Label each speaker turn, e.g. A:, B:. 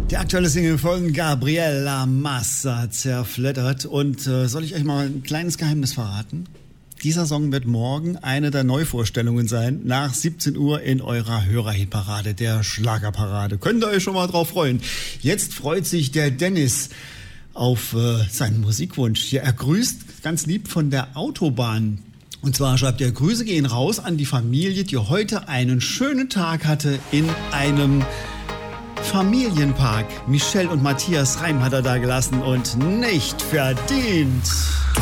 A: Die aktuelle Single von Gabriela Massa, Zerfleddert. Und soll ich euch mal ein kleines Geheimnis verraten? Dieser Song wird morgen eine der Neuvorstellungen sein, nach 17 Uhr in eurer Hörerhitparade, der Schlagerparade. Könnt ihr euch schon mal drauf freuen. Jetzt freut sich der Dennis auf seinen Musikwunsch. Hier, er grüßt ganz lieb von der Autobahn. Und zwar schreibt er, Grüße gehen raus an die Familie, die heute einen schönen Tag hatte in einem Familienpark. Michelle und Matthias Reim hat er da gelassen und nicht verdient.